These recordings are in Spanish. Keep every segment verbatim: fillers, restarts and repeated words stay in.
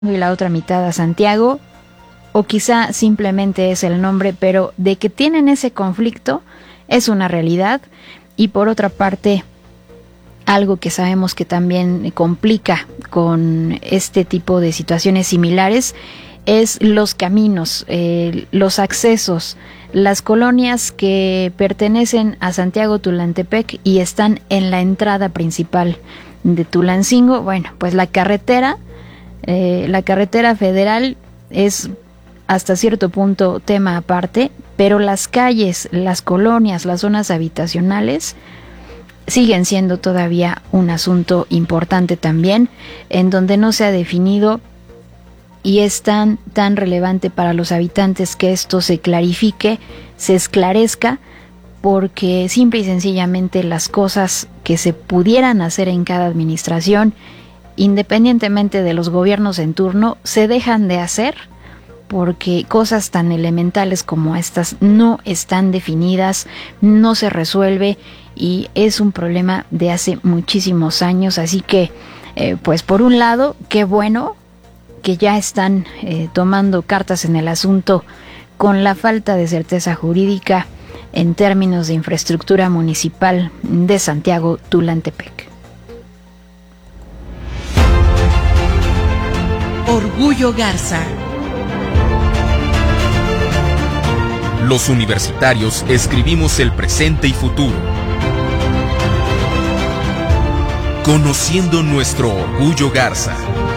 y la otra mitad a Santiago, o quizá simplemente es el nombre, pero de que tienen ese conflicto es una realidad. Y por otra parte, algo que sabemos que también complica con este tipo de situaciones similares es los caminos, eh, los accesos, las colonias que pertenecen a Santiago Tulantepec y están en la entrada principal de Tulancingo. Bueno, pues la carretera, eh, la carretera federal es hasta cierto punto tema aparte, pero las calles, las colonias, las zonas habitacionales siguen siendo todavía un asunto importante también, en donde no se ha definido, y es tan, tan relevante para los habitantes que esto se clarifique, se esclarezca, porque simple y sencillamente las cosas que se pudieran hacer en cada administración, independientemente de los gobiernos en turno, se dejan de hacer, porque cosas tan elementales como estas no están definidas, no se resuelve, y es un problema de hace muchísimos años. Así que, eh, pues por un lado, qué bueno que ya están eh, tomando cartas en el asunto con la falta de certeza jurídica en términos de infraestructura municipal de Santiago Tulantepec. Orgullo Garza. Los universitarios escribimos el presente y futuro, conociendo nuestro orgullo Garza.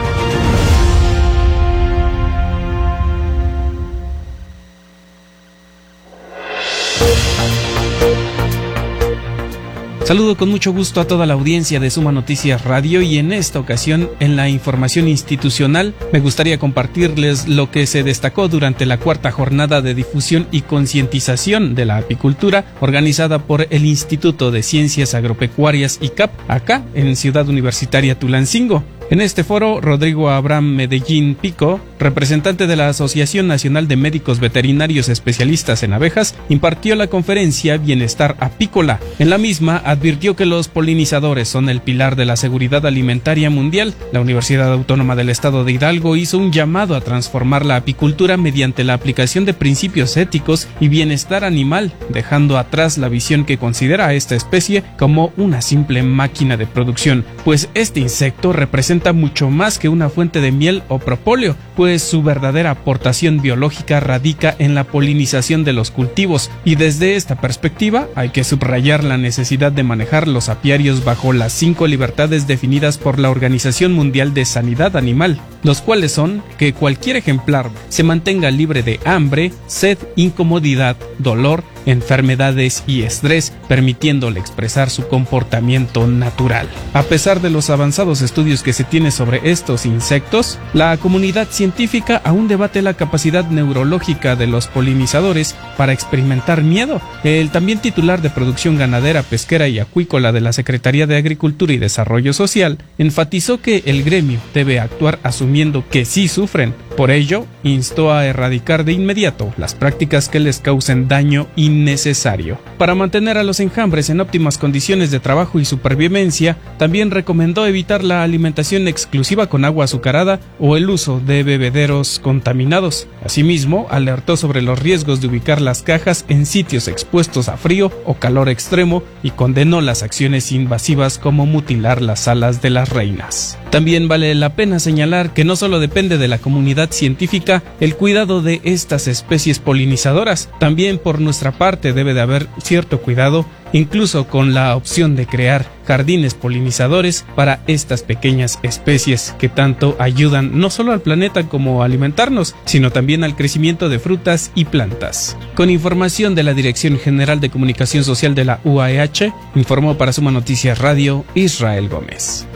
Saludo con mucho gusto a toda la audiencia de Suma Noticias Radio, y en esta ocasión, en la información institucional, me gustaría compartirles lo que se destacó durante la cuarta jornada de difusión y concientización de la apicultura organizada por el Instituto de Ciencias Agropecuarias I C A P, acá en Ciudad Universitaria Tulancingo. En este foro, Rodrigo Abraham Medellín Pico, representante de la Asociación Nacional de Médicos Veterinarios Especialistas en Abejas, impartió la conferencia Bienestar Apícola. En la misma, advirtió que los polinizadores son el pilar de la seguridad alimentaria mundial. La Universidad Autónoma del Estado de Hidalgo hizo un llamado a transformar la apicultura mediante la aplicación de principios éticos y bienestar animal, dejando atrás la visión que considera a esta especie como una simple máquina de producción, pues este insecto representa mucho más que una fuente de miel o propóleo, pues su verdadera aportación biológica radica en la polinización de los cultivos, y desde esta perspectiva hay que subrayar la necesidad de manejar los apiarios bajo las cinco libertades definidas por la Organización Mundial de Sanidad Animal, los cuales son que cualquier ejemplar se mantenga libre de hambre, sed, incomodidad, dolor, enfermedades y estrés, permitiéndole expresar su comportamiento natural. A pesar de los avanzados estudios que se tiene sobre estos insectos, la comunidad científica aún debate la capacidad neurológica de los polinizadores para experimentar miedo. El también titular de Producción Ganadera, Pesquera y Acuícola de la Secretaría de Agricultura y Desarrollo Social enfatizó que el gremio debe actuar asumiendo que sí sufren. Por ello, instó a erradicar de inmediato las prácticas que les causen daño innecesario. Para mantener a los enjambres en óptimas condiciones de trabajo y supervivencia, también recomendó evitar la alimentación exclusiva con agua azucarada o el uso de bebederos contaminados. Asimismo, alertó sobre los riesgos de ubicar las cajas en sitios expuestos a frío o calor extremo y condenó las acciones invasivas como mutilar las alas de las reinas. También vale la pena señalar que no solo depende de la comunidad científica el cuidado de estas especies polinizadoras, también por nuestra parte debe de haber cierto cuidado, incluso con la opción de crear jardines polinizadores para estas pequeñas especies que tanto ayudan no solo al planeta como a alimentarnos, sino también al crecimiento de frutas y plantas. Con información de la Dirección General de Comunicación Social de la U A E H, informó para Suma Noticias Radio Israel Gómez.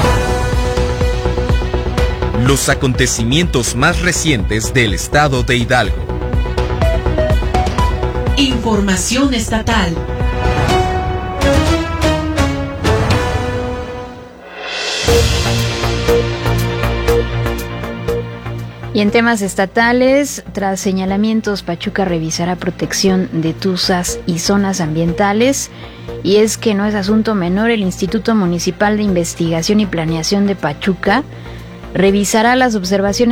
Los acontecimientos más recientes del estado de Hidalgo. Información estatal. Y en temas estatales, tras señalamientos, Pachuca revisará protección de tuzas y zonas ambientales. Y es que no es asunto menor, el Instituto Municipal de Investigación y Planeación de Pachuca revisará las observaciones